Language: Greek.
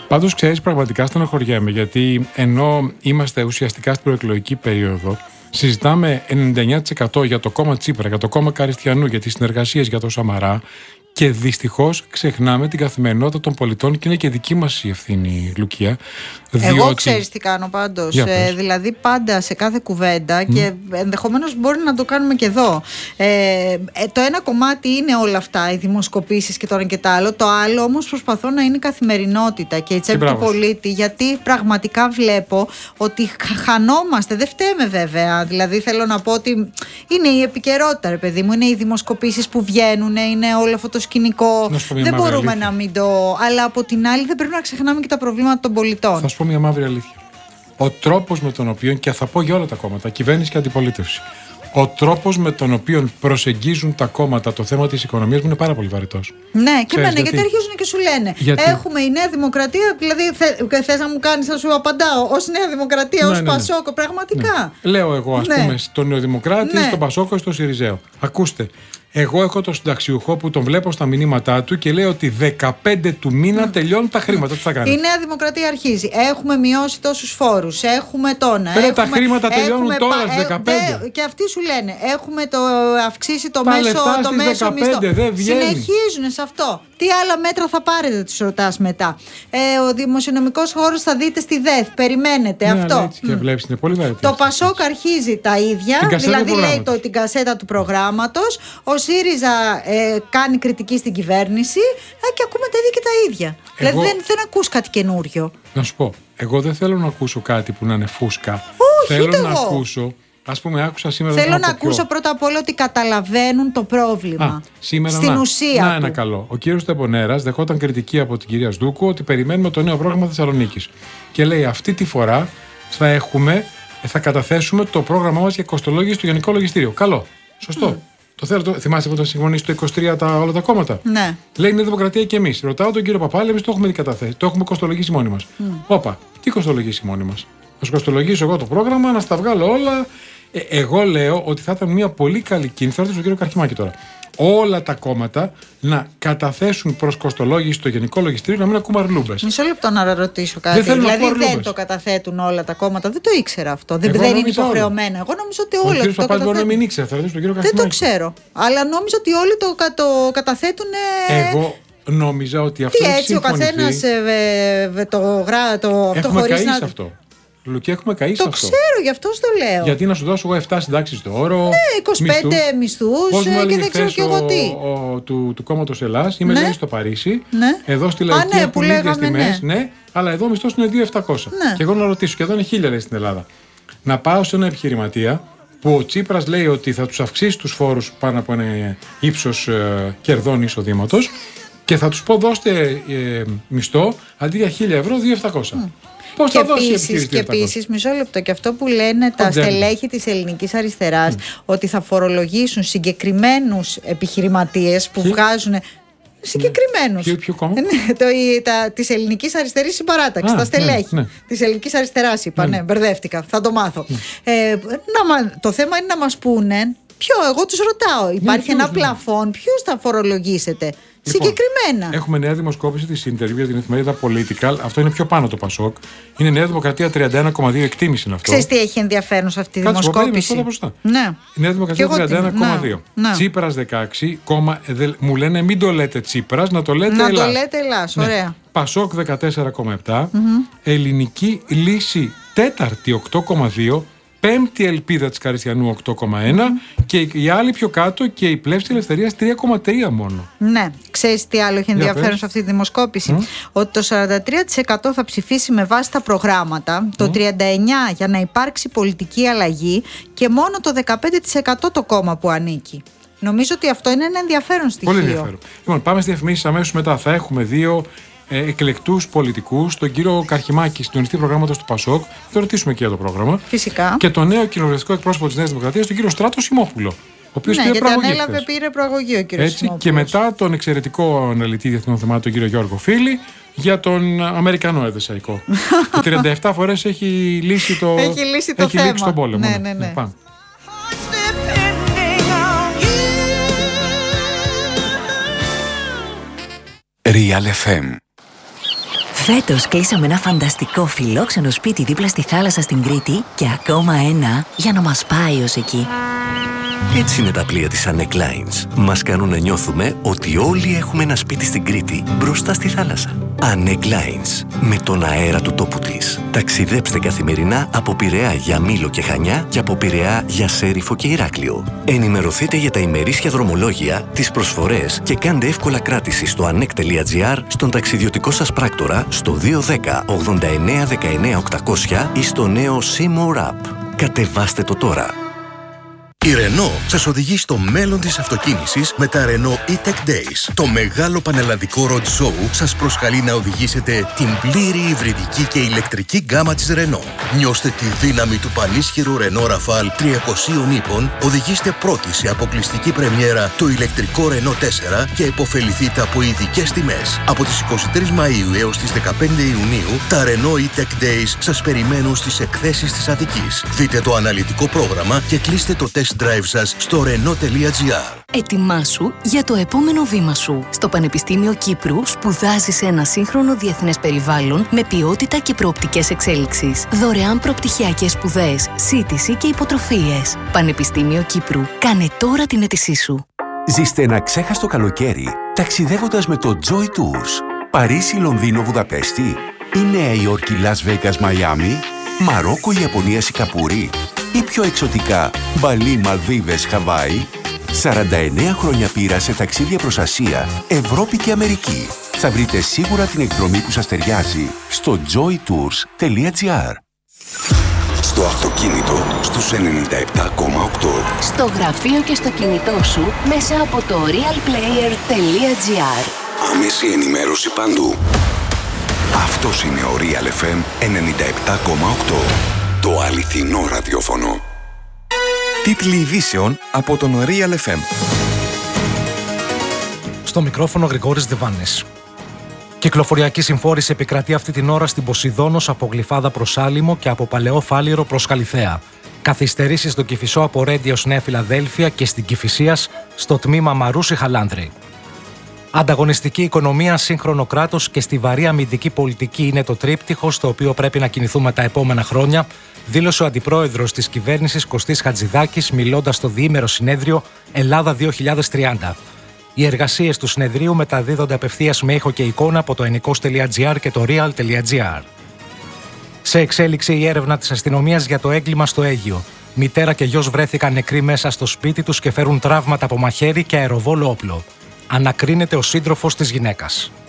Πάντως, ξέρεις, πραγματικά στενοχωριέμαι, γιατί ενώ είμαστε ουσιαστικά στην προεκλογική περίοδο, συζητάμε 99% για το κόμμα Τσίπρα, για το κόμμα Καριστιανού, για τις συνεργασίες, για το Σαμαρά. Και δυστυχώς ξεχνάμε την καθημερινότητα των πολιτών και είναι και δική μας η ευθύνη, Λουκία. Εγώ ξέρεις τι κάνω πάντως. Δηλαδή πάντα σε κάθε κουβέντα και ενδεχομένως μπορεί να το κάνουμε και εδώ. Το ένα κομμάτι είναι όλα αυτά, οι δημοσκοπήσεις και το ένα και το άλλο. Το άλλο όμως προσπαθώ να είναι η καθημερινότητα και η τσέπη του πολίτη, γιατί πραγματικά βλέπω ότι χανόμαστε. Δεν φταίμε βέβαια. Δηλαδή θέλω να πω ότι είναι η επικαιρότητα, ρε παιδί μου, είναι οι δημοσκοπήσεις που βγαίνουν, είναι όλο αυτό το σκηνικό. Δεν μπορούμε να μην το. Αλλά από την άλλη δεν πρέπει να ξεχνάμε και τα προβλήματα των πολιτών. Θα σου πω μια μαύρη αλήθεια. Ο τρόπος με τον οποίο, και θα πω για όλα τα κόμματα, κυβέρνηση και αντιπολίτευση, ο τρόπος με τον οποίο προσεγγίζουν τα κόμματα το θέμα της οικονομίας μου είναι πάρα πολύ βαρετός. Ναι, και εμένα, γιατί αρχίζουν και σου λένε. Έχουμε η Νέα Δημοκρατία, δηλαδή θες να μου κάνεις να σου απαντάω ως Νέα Δημοκρατία, ως Πασόκο, πραγματικά. Ναι. Λέω εγώ, ας πούμε, στον Νεοδημοκράτη, στον Πασόκο, στο Συριζέο. Ακούστε. Εγώ έχω τον συνταξιούχο που τον βλέπω στα μηνύματά του και λέει ότι 15 του μήνα τελειώνουν τα χρήματα. Τι θα κάνει? Η Νέα Δημοκρατία αρχίζει. Έχουμε μειώσει τόσους φόρους. Έχουμε τόνα. Τα χρήματα τελειώνουν τώρα στις 15. Και αυτοί σου λένε, έχουμε αυξήσει το μέσο μισθό. Συνεχίζουν σε αυτό. Τι άλλα μέτρα θα πάρετε, τους ρωτάς μετά. Ο δημοσιονομικός χώρος θα δείτε στη ΔΕΘ. Περιμένετε αυτό. Έτσι, και βλέπεις, είναι πολύ βαρετό. Το Πασόκ αρχίζει τα ίδια. Δηλαδή λέει την κασέτα του προγράμματος. Ο ΣΥΡΙΖΑ κάνει κριτική στην κυβέρνηση και ακούμε τα ίδια και τα ίδια. Δηλαδή δεν ακούς κάτι καινούριο. Να σου πω, εγώ δεν θέλω να ακούσω κάτι που να είναι φούσκα. Όχι, θέλω να ακούσω. Ας πούμε, άκουσα σήμερα. Θέλω να ακούσω πρώτα απ' όλα ότι καταλαβαίνουν το πρόβλημα. Σήμερα στην ουσία. Να, ένα καλό. Ο κύριος Τεμπονέρας δεχόταν κριτική από την κυρία Σδούκου ότι περιμένουμε το νέο πρόγραμμα Θεσσαλονίκης. Και λέει, αυτή τη φορά θα καταθέσουμε το πρόγραμμά μας για κοστολόγηση στο Γενικό Λογιστήριο. Καλό. Σωστό. Θυμάσαι που ήταν συμφωνήσει το 23 όλα τα κόμματα. Ναι. Λέει η Νέα Δημοκρατία και εμείς. Ρωτάω τον κύριο Παπάλη, εμείς το έχουμε καταθέσει. Το έχουμε κοστολογήσει μόνοι μας. Όπα, τι κοστολογήσει μόνοι μας? Θα σου κοστολογήσω εγώ το πρόγραμμα, να στα βγάλω όλα. Εγώ λέω ότι θα ήταν μια πολύ καλή κίνηση. Θα ρωτήσω τον κύριο Καρχημάκη τώρα. Όλα τα κόμματα να καταθέσουν προς κοστολόγηση στο Γενικό Λογιστήριο, να μην ακούμε αρλούμπες. Μισό λεπτό να ρωτήσω κάτι. Δηλαδή δεν το καταθέτουν όλα τα κόμματα. Δεν το ήξερα αυτό. Δεν είναι υποχρεωμένα. Εγώ νομίζω ότι όλοι το καταθέτουν. Μπορεί να μην ήξερα. Θα ρωτήσω τον κύριο Καρχημάκη. Δεν το ξέρω. Αλλά νόμιζα ότι όλοι το καταθέτουν. Εγώ νόμιζα ότι αυτό. Τι έτσι, ο καθένας το αυτοχωρήσει. Αυτό. Λουκί, έχουμε καεί σε αυτό. Το ξέρω, γι' αυτό το λέω. Γιατί να σου δώσω εγώ 7 συντάξεις το όρο. Ναι, 25 μισθούς και δεν ξέρω κι εγώ τι. Του κόμματος Ελλάς. Είμαι λέει στο Παρίσι. Ναι. Εδώ στη Λαϊκή έχουν ίδιες τιμές. Ναι, αλλά εδώ ο μισθός είναι 2.700. Ναι. Και εγώ να ρωτήσω, και εδώ είναι 1.000 λέει στην Ελλάδα. Να πάω σε ένα επιχειρηματία που ο Τσίπρας λέει ότι θα τους αυξήσει τους φόρους πάνω από ένα ύψος κερδών εισοδήματος και θα τους πω δώστε μισθό αντί για 1.000 ευρώ 2.700. Και επίσης, μισό λεπτό, και αυτό που λένε τα στελέχη της Ελληνικής Αριστεράς, ότι θα φορολογήσουν συγκεκριμένους επιχειρηματίες που βγάζουν. Συγκεκριμένους. Ποιο κόμμα? Της Ελληνικής Αριστερής Συμπαράταξης. Τα στελέχη της Ελληνικής Αριστεράς είπα. Μπερδεύτηκα. Θα το μάθω. Το θέμα είναι να μας πούνε. Εγώ τους ρωτάω. Υπάρχει ένα πλαφόν. Ποιους θα φορολογήσετε? Συγκεκριμένα. Έχουμε νέα δημοσκόπηση της Interview για την εφημερίδα Political. Αυτό είναι πιο πάνω το Πασόκ. Είναι Νέα Δημοκρατία 31,2 εκτίμηση είναι αυτό. Ξέρεις τι έχει ενδιαφέρον σε αυτή τη δημοσκόπηση? Ναι. Η Νέα Δημοκρατία 31,2. Ναι. Τσίπρας 16, μου λένε μην το λέτε Τσίπρας, να το λέτε Ελλάς. Να το λέτε Ελλάς, ωραία. Ναι. Πασόκ 14,7. Ελληνική Λύση τέταρτη 8,2. Πέμπτη Ελπίδα της Καριστιανού 8,1 και η άλλη πιο κάτω και η Πλεύση της Ελευθερίας 3,3 μόνο. Ναι, ξέρεις τι άλλο έχει ενδιαφέρον σε αυτή τη δημοσκόπηση? Ότι το 43% θα ψηφίσει με βάση τα προγράμματα, το 39% για να υπάρξει πολιτική αλλαγή και μόνο το 15% το κόμμα που ανήκει. Νομίζω ότι αυτό είναι ένα ενδιαφέρον στοιχείο. Πολύ ενδιαφέρον. Λοιπόν, πάμε στις διαφημίσεις αμέσως μετά. Θα έχουμε δύο εκλεκτούς πολιτικούς, τον κύριο Καρχημάκη, συντονιστή προγράμματος του Πασόκ. Θα ρωτήσουμε και για το πρόγραμμα. Φυσικά. Και τον νέο κοινοβουλευτικό εκπρόσωπο της Νέας Δημοκρατίας, τον κύριο Στράτο Σιμόπουλο. Ο οποίος πήρε προαγωγή. Πήρε προαγωγή ο κύριος Σιμόπουλος. Και μετά τον εξαιρετικό αναλυτή διεθνών θεμάτων, τον κύριο Γιώργο Φίλη, για τον Αμερικανό εδεσαϊκό. Που 37 φορές έχει λύσει το θέμα. Λήξει τον πόλεμο. Ναι. Πάμε. Real FM. Φέτος κλείσαμε ένα φανταστικό φιλόξενο σπίτι δίπλα στη θάλασσα στην Κρήτη και ακόμα ένα για να μας πάει ως εκεί. Έτσι είναι τα πλοία της Anek Lines. Μας κάνουν να νιώθουμε ότι όλοι έχουμε ένα σπίτι στην Κρήτη, μπροστά στη θάλασσα. Anek Lines. Με τον αέρα του τόπου της. Ταξιδέψτε καθημερινά από Πειραιά για Μήλο και Χανιά και από Πειραιά για Σέριφο και Ηράκλειο. Ενημερωθείτε για τα ημερήσια δρομολόγια, τις προσφορές και κάντε εύκολα κράτηση στο anek.gr, στον ταξιδιωτικό σας πράκτορα, στο 210 89 19 800 ή στο νέο Seymour App. Κατεβάστε το τώρα. Η Renault σας οδηγεί στο μέλλον της αυτοκίνησης με τα Renault E-Tech Days. Το μεγάλο πανελλαδικό road show σας προσκαλεί να οδηγήσετε την πλήρη υβριδική και ηλεκτρική γκάμα της Renault. Νιώστε τη δύναμη του πανίσχυρου Renault Rafale 300 ύπων, οδηγήστε πρώτοι σε αποκλειστική πρεμιέρα το ηλεκτρικό Renault 4 και υποφεληθείτε από ειδικές τιμές. Από τις 23 Μαΐου έως τις 15 Ιουνίου, τα Renault E-Tech Days σας περιμένουν στις εκθέσεις της Αττικής. Δείτε το αναλυτικό πρόγραμμα και κλείστε το test drive σας στο renault.gr. Ετοιμάσου για το επόμενο βήμα σου. Στο Πανεπιστήμιο Κύπρου σπουδάζεις σε ένα σύγχρονο διεθνές περιβάλλον με ποιότητα και προοπτικές εξέλιξης. Δωρεάν προπτυχιακές σπουδές, σύντηση και υποτροφίες. Πανεπιστήμιο Κύπρου. Κάνε τώρα την αίτησή σου. Ζήστε ένα ξέχαστο καλοκαίρι ταξιδεύοντας με το Joy Tours. Παρίσι, Λονδίνο, Βουδαπέστη ή Νέα Υόρκη, Las Vegas, Μαϊάμι, Μαρόκο, Ιαπωνία, Σικαπούρη ή πιο εξωτικά Μπαλί, Μαλδίβες, Χαβάη. 49 χρόνια πείρα σε ταξίδια προς Ασία, Ευρώπη και Αμερική. Θα βρείτε σίγουρα την εκδρομή που σας ταιριάζει στο joytours.gr. Στο αυτοκίνητο στους 97,8. Στο γραφείο και στο κινητό σου μέσα από το realplayer.gr. Άμεση ενημέρωση παντού. Αυτός είναι ο Real FM 97,8. Το αληθινό ραδιόφωνο. Τίτλοι ειδήσεων από τον Real FM. Στο μικρόφωνο Γρηγόρης Δεβάνης. Κυκλοφοριακή συμφόρηση επικρατεί αυτή την ώρα στην Ποσειδώνος από Γλυφάδα προς Άλυμο και από Παλαιό Φάληρο προς Καλιθέα. Καθυστερήσεις στον Κηφισό από Ρέντιο Νέα Φιλαδέλφια και στην Κηφισίας στο τμήμα Μαρούσι Χαλάνδρη. Ανταγωνιστική οικονομία, σύγχρονο κράτος και στιβαρή αμυντική πολιτική είναι το τρίπτυχο στο οποίο πρέπει να κινηθούμε τα επόμενα χρόνια, δήλωσε ο αντιπρόεδρος της κυβέρνησης Κωστής Χατζηδάκης μιλώντας στο διήμερο συνέδριο Ελλάδα 2030. Οι εργασίες του συνεδρίου μεταδίδονται απευθείας με ήχο και εικόνα από το ennikos.gr και το real.gr. Σε εξέλιξη η έρευνα της αστυνομίας για το έγκλημα στο Αίγυο. Μητέρα και γιος βρέθηκαν νεκροί μέσα στο σπίτι τους και φέρουν τραύματα από μαχαίρι και αεροβόλο όπλο. Ανακρίνεται ο σύντροφος της γυναίκας.